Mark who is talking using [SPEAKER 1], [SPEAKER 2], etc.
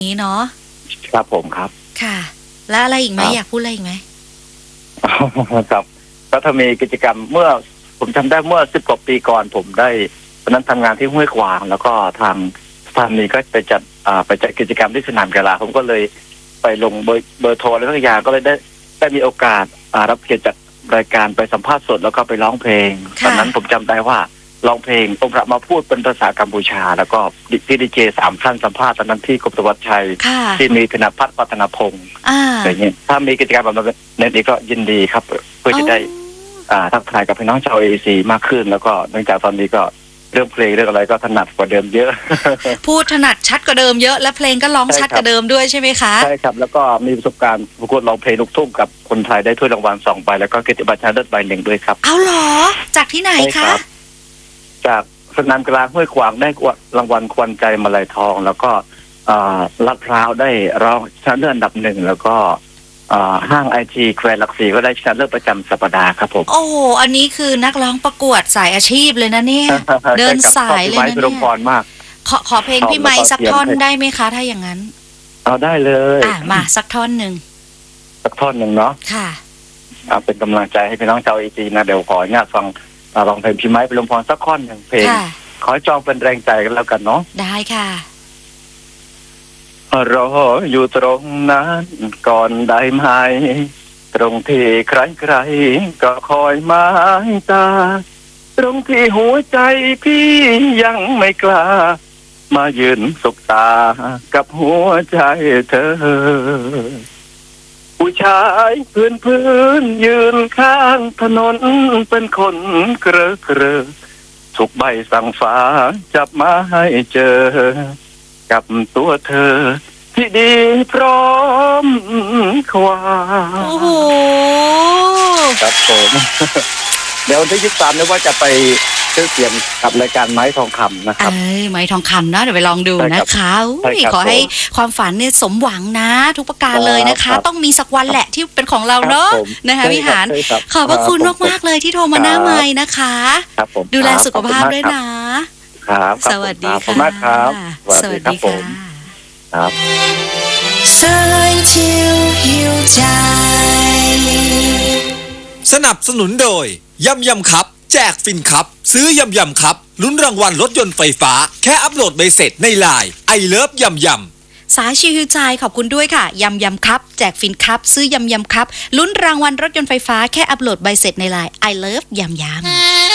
[SPEAKER 1] นี้เนาะ
[SPEAKER 2] ครับผมครับ
[SPEAKER 1] ค่ะแล้วอะไรอีกไหม
[SPEAKER 2] ครับ
[SPEAKER 1] อยากพูดอะไรอีกไหม
[SPEAKER 2] ครับก็ถ้ามีกิจกรรมเมื่อผมจำได้เมื่อ10 กว่าปีก่อนผมได้ตอนนั้นทำงานที่ห้วยขวางแล้วก็ทางสถานีก็ไปจัดกิจกรรมที่สนามกีฬาผมก็เลยไปลงเบอร์โทรอะไรทุกอย่างก็เลยได้มีโอกาสรับเกียรติจากรายการไปสัมภาษณ์สดแล้วก็ไปร้องเพลงตอนนั้นผมจำได้ว่าร้องเพลงองค์พระมาพูดเป็นภาษากัมพูชาแล้วก็พี่ดีเจ3 ท่านสัมภาษณ์ตอนนั้นที่กบฏวัชชัยที่มีธนพัฒน์พัฒนพงศ์อะไรเงี้ยถ้ามีกิจกรรมแบบนี้ก็ยินดีครับเพื่อจะได้ทักทายกับพี่น้องชาวเอซีมากขึ้นแล้วก็เนื่องจากตอนนี้ก็เรื่องเพลงเรื่องอะไรก็ถนัดกว่าเดิมเยอะ
[SPEAKER 1] พูดถนัดชัดกว่าเดิมเยอะและเพลงก็ร้องชัดกว่าเดิมด้วยใช่ไหมคะ
[SPEAKER 2] ใช่ครับแล้วก็มีประสบการณ์ประกวดร้องเพลงลูกทุ่งกับคนไทยได้ถ้วยรางวัล2 ใบแล้วก็เกียรติบัตรชนะเลิศใบ 1ด้วยครับ
[SPEAKER 1] เอาหรอจากที่ไหนคะ
[SPEAKER 2] จากสนามกีฬาห้วยขวางได้รางวัลควันใจมาลัยทองแล้วก็ลาดพร้าวได้รองชนะเลิศอันดับ 1แล้วก็ห้างITแควร์หลัก4ก็ได้ชนะเลิศประจำสัปดาห์ครับผม
[SPEAKER 1] โอ้โหอันนี้คือนักร้องประกวดสายอาชีพเลยนะเนี่ยเดินสายเลยนะเนี่ยขอเพลงพี่ไม้สักท่อนได้ไหมคะถ้าอย่างนั้น
[SPEAKER 2] เอาได้เลย
[SPEAKER 1] มาสักท่อนหนึ่ง
[SPEAKER 2] เนาะ
[SPEAKER 1] ค่ะ
[SPEAKER 2] เป็นกำลังใจให้พี่น้องชาวเอจีนะเดี๋ยวขออนุญาตฟังลองเพลงพี่ไม้ไปลมพรสักท่อนหนึ่งเพลงขอจองเป็นแรงใจกันแล้วกันเนาะ
[SPEAKER 1] ได้ค่ะ
[SPEAKER 2] รออยู่ตรงนั้นก่อนได้ไหมตรงที่ใครๆก็คอยหมายตาตรงที่หัวใจพี่ยังไม่กล้ามายืนสบตากับหัวใจเธอผู้ชายพื้นยืนข้างถนนเป็นคนเกลอทุกใบสั่งฟ้าจับมาให้เจอกับตัวเธอที่ดีพร้อมความ
[SPEAKER 1] โอ้โห
[SPEAKER 2] ครับผมเดี๋ยววันที่23นี้ว่าจะไปซื้อเสียงกับรายการไม้ทองคำนะครับ
[SPEAKER 1] ไม้ทองคำนะเดี๋ยวไปลองดูนะคะขอให้ความฝันเนี่ยสมหวังนะทุกประการเลยนะคะต้องมีสักวันแหละที่เป็นของเราเนาะนะคะพี่หานขอบพระคุณมากๆเลยที่โทรมาหน้าไม้นะคะดูแลสุขภาพด้วยนะครับสวัสดีค่ะสวัสดีค่ะ
[SPEAKER 2] ครับ
[SPEAKER 1] สายชิวหิวใจ
[SPEAKER 3] สนับสนุนโดยยำครับแจกฟินครับซื้อยำครับลุ้นรางวัลรถยนต์ไฟฟ้าแค่อัปโหลดใบเสร็จในไลน์ I Love ยำ
[SPEAKER 1] สายชิวหิวใจขอบคุณด้วยค่ะยำครับแจกฟินครับซื้อยำครับลุ้นรางวัลรถยนต์ไฟฟ้าแค่อัปโหลดใบเสร็จในไลน์ I Love ยำ